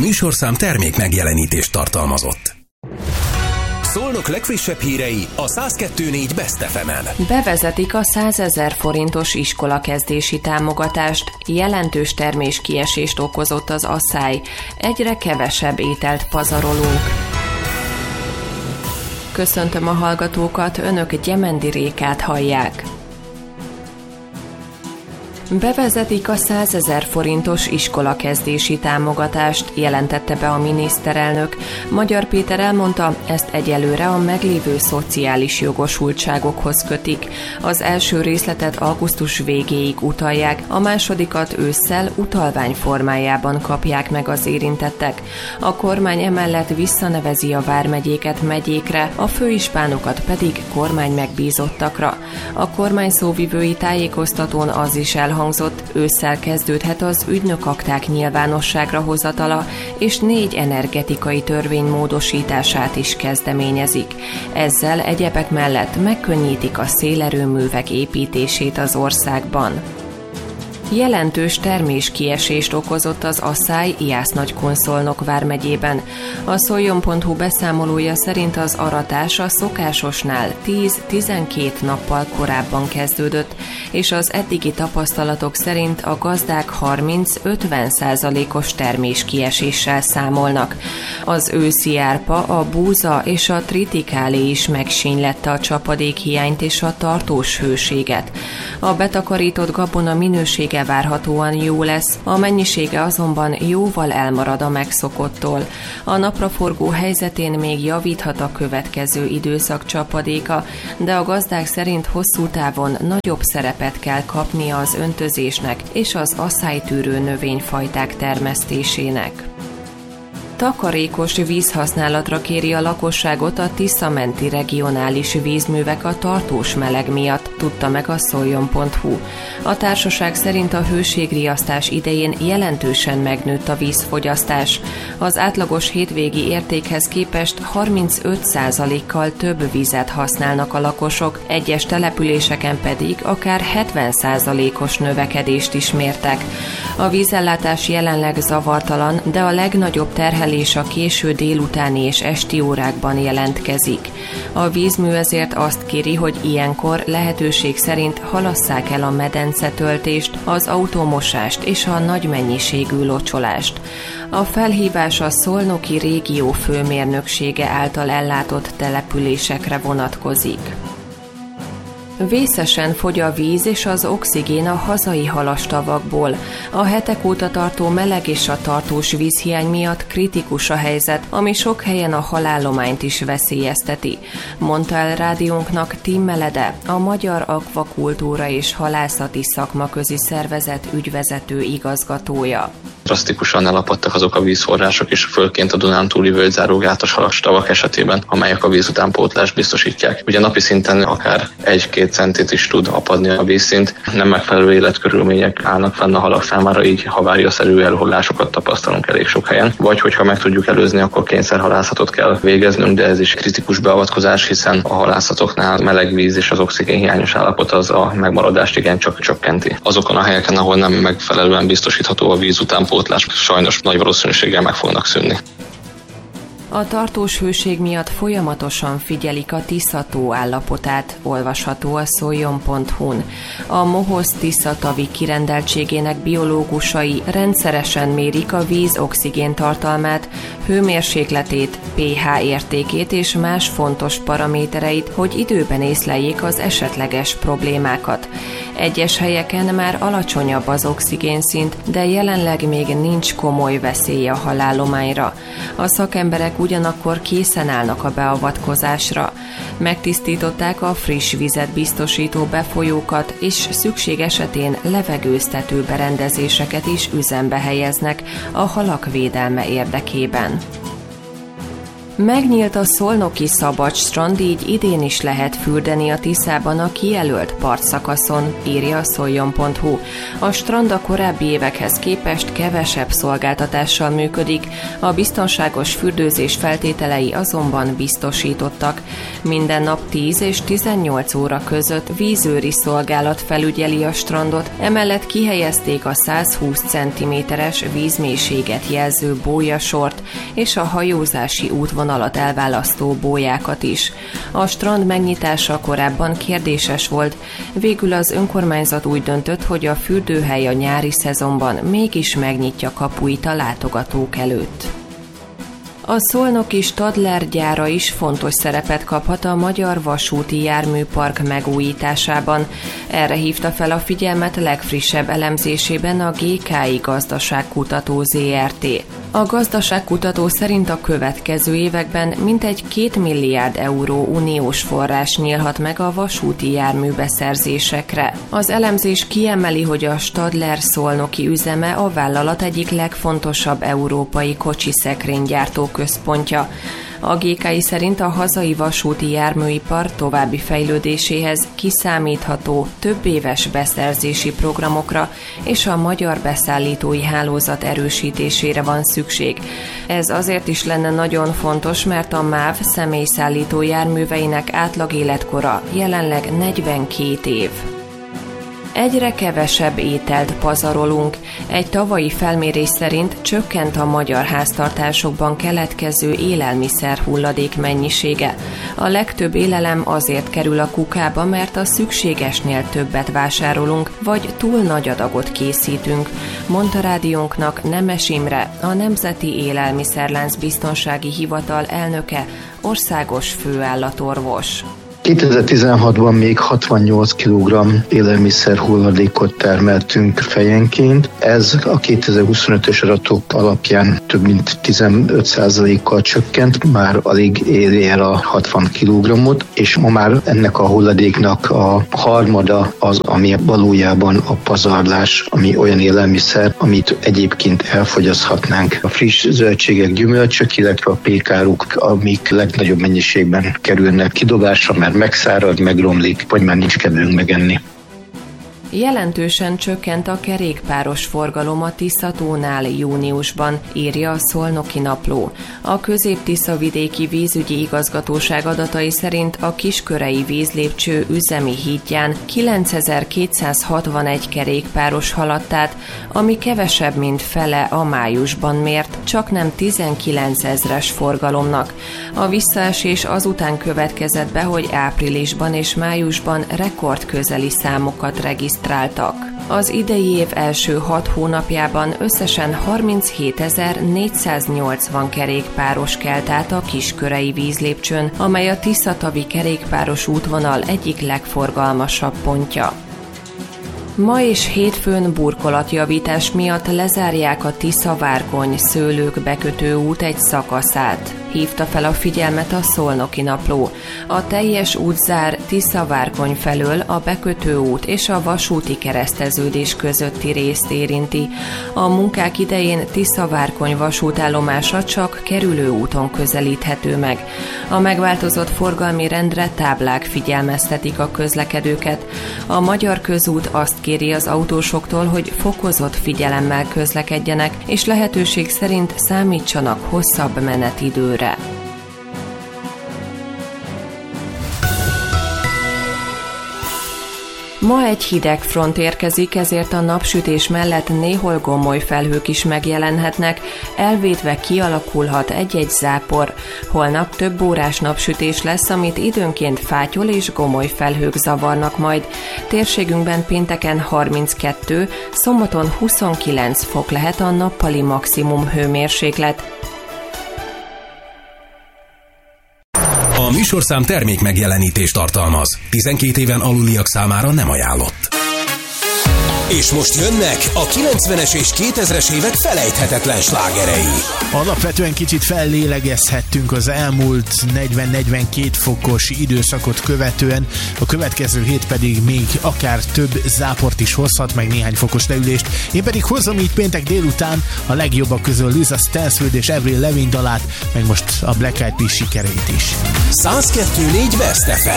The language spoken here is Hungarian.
műsorszám termék megjelenítést tartalmazott. Szolnok legfrissebb hírei a 102.4 Best FM-en. Bevezetik a 100 000 forintos iskolakezdési támogatást, jelentős terméskiesést okozott az asszály, egyre kevesebb ételt pazarolunk. Köszöntöm a hallgatókat, önök Gyemendi Rékát hallják. Bevezetik a 100 000 forintos iskolakezdési támogatást, jelentette be a miniszterelnök. Magyar Péter elmondta, ezt egyelőre a meglévő szociális jogosultságokhoz kötik. Az első részletet augusztus végéig utalják, a másodikat ősszel utalvány formájában kapják meg az érintettek. A kormány emellett visszanevezi a vármegyéket megyékre, a főispánokat pedig kormány megbízottakra. A kormány szóvivői tájékoztatón az is elhangzott, ősszel kezdődhet az ügynökakták nyilvánosságra hozatala, és 4 energetikai törvény módosítását is kezdeményezik. Ezzel egyebek mellett megkönnyítik a szélerőművek építését az országban. Jelentős terméskiesést okozott az asszály Jász-Nagykun-Szolnok vármegyében. A Szoljon.hu beszámolója szerint az aratás a szokásosnál 10-12 nappal korábban kezdődött, és az eddigi tapasztalatok szerint a gazdák 30-50%-os terméskieséssel számolnak. Az őszi árpa, a búza és a tritikálé is megsínylette a csapadékhiányt és a tartós hőséget. A betakarított gabona minősége várhatóan jó lesz, a mennyisége azonban jóval elmarad a megszokottól. A napraforgó helyzetén még javíthat a következő időszak csapadéka, de a gazdák szerint hosszú távon nagyobb szerepet kell kapnia az öntözésnek és az asszálytűrő növényfajták termesztésének. Takarékos vízhasználatra kéri a lakosságot a Tisza-menti regionális vízművek a tartós meleg miatt, tudta meg a Szoljon.hu. A társaság szerint a hőségriasztás idején jelentősen megnőtt a vízfogyasztás. Az átlagos hétvégi értékhez képest 35%-kal több vizet használnak a lakosok, egyes településeken pedig akár 70%-os növekedést is mértek. A vízellátás jelenleg zavartalan, de a legnagyobb terhelés a késő délutáni és esti órákban jelentkezik. A vízmű ezért azt kéri, hogy ilyenkor lehetőség szerint halasszák el a medencetöltést, az autómosást és a nagy mennyiségű locsolást. A felhívás a Szolnoki Régió Főmérnöksége által ellátott településekre vonatkozik. Vészesen fogy a víz és az oxigén a hazai halastavakból. A hetek óta tartó meleg és a tartós vízhiány miatt kritikus a helyzet, ami sok helyen a halállományt is veszélyezteti, mondta el rádiónknak Tim Melede, a Magyar Akvakultúra és Halászati Szakmaközi Szervezet ügyvezető igazgatója. Drasztikusan elapadtak azok a vízforrások is, főként a Dunántúli völgyzárógátas halastavak esetében, amelyek a vízutánpótlást biztosítják. Ugye napi szinten akár 1-2 centit is tud apadni a vízszint, nem megfelelő életkörülmények állnak fenn a halak számára, így haváriaszerű elhullásokat tapasztalunk elég sok helyen. Vagy hogyha meg tudjuk előzni, akkor kényszerhalászatot kell végeznünk, de ez is kritikus beavatkozás, hiszen a halászatoknál meleg víz és az oxigén hiányos állapot az a megmaradást igencsak csökkenti. Azokon a helyeken, ahol nem megfelelően biztosítható a vízutánpótlás, sajnos nagy valószínűséggel meg fognak szűnni. A tartós hőség miatt folyamatosan figyelik a Tisza-tó állapotát, olvasható a Szoljon.hu-n. A Mohoz Tisza-tavi kirendeltségének biológusai rendszeresen mérik a víz oxigén tartalmát, hőmérsékletét, pH értékét és más fontos paramétereit, hogy időben észleljék az esetleges problémákat. Egyes helyeken már alacsonyabb az oxigénszint, de jelenleg még nincs komoly veszély a halállományra. A szakemberek ugyanakkor készen állnak a beavatkozásra. Megtisztították a friss vizet biztosító befolyókat, és szükség esetén levegőztető berendezéseket is üzembe helyeznek a halak védelme érdekében. Megnyílt a szolnoki Szabad strand, így idén is lehet fürdeni a Tiszában a kijelölt partszakaszon, írja a szoljon.hu. A strand a korábbi évekhez képest kevesebb szolgáltatással működik, a biztonságos fürdőzés feltételei azonban biztosítottak. Minden nap 10 és 18 óra között vízőri szolgálat felügyeli a strandot, emellett kihelyezték a 120 cm-es vízmélységet jelző bójasort és a hajózási útvonalat elválasztó bójákat is. A strand megnyitása korábban kérdéses volt, végül az önkormányzat úgy döntött, hogy a fürdőhely a nyári szezonban mégis megnyitja kapuit a látogatók előtt. A szolnoki Stadler gyára is fontos szerepet kaphat a Magyar Vasúti Járműpark megújításában. Erre hívta fel a figyelmet legfrissebb elemzésében a GKI Gazdaságkutató Zrt. A gazdaságkutató szerint a következő években mintegy 2 milliárd euró uniós forrás nyílhat meg a vasúti járműbeszerzésekre. Az elemzés kiemeli, hogy a Stadler szolnoki üzeme a vállalat egyik legfontosabb európai kocsiszekrénygyártó központja. A GKI szerint a hazai vasúti járműipar további fejlődéséhez kiszámítható, több éves beszerzési programokra és a magyar beszállítói hálózat erősítésére van szükség. Ez azért is lenne nagyon fontos, mert a MÁV személyszállító járműveinek átlag életkora jelenleg 42 év. Egyre kevesebb ételt pazarolunk. Egy tavalyi felmérés szerint csökkent a magyar háztartásokban keletkező élelmiszer hulladék mennyisége. A legtöbb élelem azért kerül a kukába, mert a szükségesnél többet vásárolunk, vagy túl nagy adagot készítünk, mondta rádiónknak Nemes Imre, a Nemzeti Élelmiszerlánc Biztonsági Hivatal elnöke, országos főállatorvos. 2016-ban még 68 kg élelmiszer hulladékot termeltünk fejenként. Ez a 2025-ös adatok alapján több mint 15%-kal csökkent, már alig éri el a 60 kg-ot, és ma már ennek a hulladéknak a harmada az, ami valójában a pazarlás, ami olyan élelmiszer, amit egyébként elfogyaszthatnánk. A friss zöldségek, gyümölcsök, illetve a pékáruk, amik legnagyobb mennyiségben kerülnek kidobásra, mert megszárad, megromlik, vagy már nincs kedvünk megenni. Jelentősen csökkent a kerékpáros forgalom a Tisza-tónál júniusban, írja a Szolnoki Napló. A Közép-Tisza-vidéki vízügyi igazgatóság adatai szerint a Kiskörei vízlépcső üzemi hídján 9261 kerékpáros haladt át, ami kevesebb, mint fele a májusban mért, csaknem 19 000-es forgalomnak. A visszaesés azután következett be, hogy áprilisban és májusban rekordközeli számokat regisztráltak. Az idei év első 6 hónapjában összesen 37.480 kerékpáros kelt át a Kiskörei vízlépcsőn, amely a Tiszatavi kerékpáros útvonal egyik legforgalmasabb pontja. Ma és hétfőn burkolatjavítás miatt lezárják a Tisza-Várkony Szőlők bekötő út egy szakaszát, hívta fel a figyelmet a Szolnoki Napló. A teljes útzár Tisza-Várkony felől a bekötő út és a vasúti kereszteződés közötti részt érinti. A munkák idején Tisza-Várkony vasútállomása csak kerülő úton közelíthető meg. A megváltozott forgalmi rendre táblák figyelmeztetik a közlekedőket. A Magyar Közút azt kéri az autósoktól, hogy fokozott figyelemmel közlekedjenek, és lehetőség szerint számítsanak hosszabb menetidőre. Ma egy hideg front érkezik, ezért a napsütés mellett néhol gomoly felhők is megjelenhetnek, elvétve kialakulhat egy-egy zápor. Holnap több órás napsütés lesz, amit időnként fátyol és gomoly felhők zavarnak majd. Térségünkben pénteken 32, szombaton 29 fok lehet a nappali maximum hőmérséklet. A műsorszám termék megjelenítést tartalmaz. 12 éven aluliak számára nem ajánlott. És most jönnek a 90-es és 2000-es évek felejthetetlen slágerei. Alapvetően kicsit fellélegezhettünk az elmúlt 40-42 fokos időszakot követően, a következő hét pedig még akár több záport is hozhat, meg néhány fokos leülést. Én pedig hozom így péntek délután a legjobbak közül Lisa Stansfield és Avril Lavigne dalát, meg most a Black Eyed Peas sikerét is. 102.4 Best FM.